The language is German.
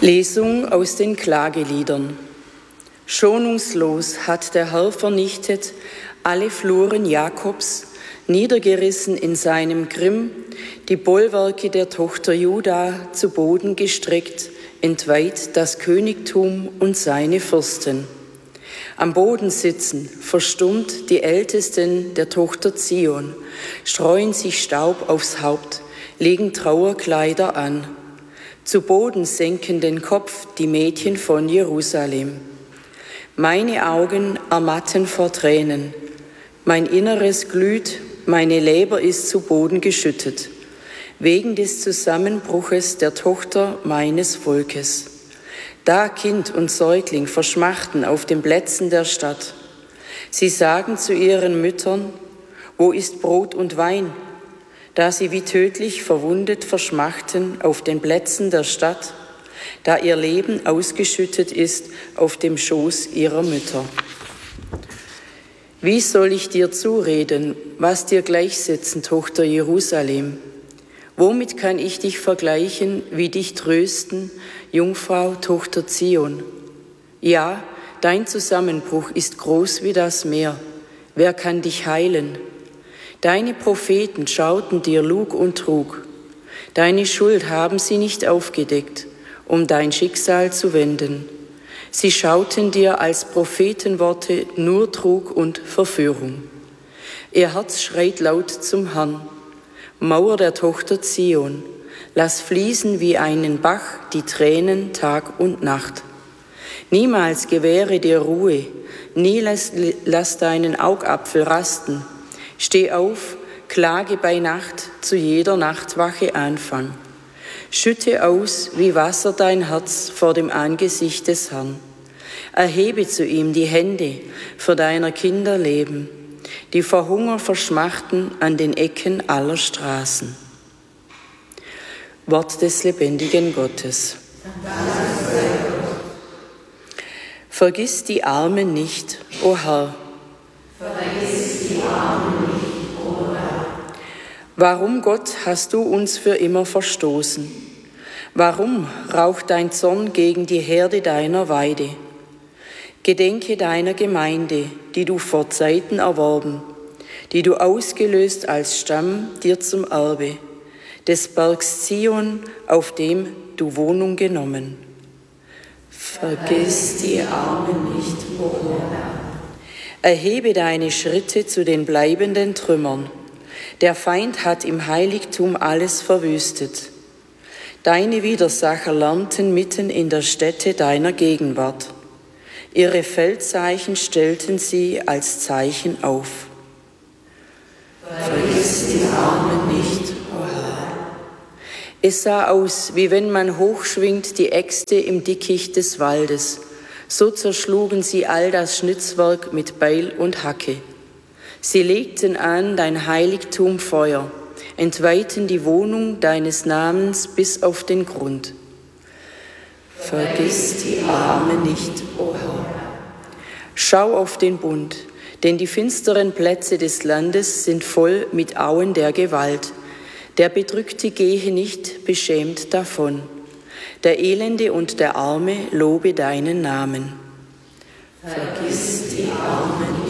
Lesung aus den Klageliedern. Schonungslos hat der Herr vernichtet alle Fluren Jakobs, niedergerissen in seinem Grimm, die Bollwerke der Tochter Juda zu Boden gestreckt, entweiht das Königtum und seine Fürsten. Am Boden sitzen, verstummt die Ältesten der Tochter Zion, streuen sich Staub aufs Haupt, legen Trauerkleider an. Zu Boden senken den Kopf die Mädchen von Jerusalem. Meine Augen ermatten vor Tränen, mein Inneres glüht, meine Leber ist zu Boden geschüttet, wegen des Zusammenbruches der Tochter meines Volkes. Da Kind und Säugling verschmachten auf den Plätzen der Stadt. Sie sagen zu ihren Müttern, wo ist Brot und Wein? Da sie wie tödlich verwundet verschmachten auf den Plätzen der Stadt, da ihr Leben ausgeschüttet ist auf dem Schoß ihrer Mütter. Wie soll ich dir zureden, was dir gleichsetzen, Tochter Jerusalem? Womit kann ich dich vergleichen, wie dich trösten, Jungfrau, Tochter Zion? Ja, dein Zusammenbruch ist groß wie das Meer. Wer kann dich heilen? Deine Propheten schauten dir Lug und Trug. Deine Schuld haben sie nicht aufgedeckt, um dein Schicksal zu wenden. Sie schauten dir als Prophetenworte nur Trug und Verführung. Ihr Herz schreit laut zum Herrn. Mauer der Tochter Zion, lass fließen wie einen Bach die Tränen Tag und Nacht. Niemals gewähre dir Ruhe, nie lass deinen Augapfel rasten. Steh auf, klage bei Nacht, zu jeder Nachtwache Anfang. Schütte aus wie Wasser dein Herz vor dem Angesicht des Herrn. Erhebe zu ihm die Hände für deiner Kinder Leben, die vor Hunger verschmachten an den Ecken aller Straßen. Wort des lebendigen Gottes. Vergiss die Armen nicht, o Herr. Vergiss die Armen nicht, o Herr. Warum, Gott, hast du uns für immer verstoßen? Warum raucht dein Zorn gegen die Herde deiner Weide? Gedenke deiner Gemeinde, die du vor Zeiten erworben, die du ausgelöst als Stamm dir zum Erbe, des Bergs Zion, auf dem du Wohnung genommen. Vergiss die Armen nicht, o Herr. Erhebe deine Schritte zu den bleibenden Trümmern. Der Feind hat im Heiligtum alles verwüstet. Deine Widersacher lärmten mitten in der Stätte deiner Gegenwart. Ihre Feldzeichen stellten sie als Zeichen auf. Vergiss die Armen nicht, o Herr. Es sah aus, wie wenn man hochschwingt die Äxte im Dickicht des Waldes. So zerschlugen sie all das Schnitzwerk mit Beil und Hacke. Sie legten an dein Heiligtum Feuer, entweihten die Wohnung deines Namens bis auf den Grund. Vergiss die Armen nicht, o Herr. Schau auf den Bund, denn die finsteren Plätze des Landes sind voll mit Auen der Gewalt. Der Bedrückte gehe nicht beschämt davon. Der Elende und der Arme lobe deinen Namen. Vergiss die Armen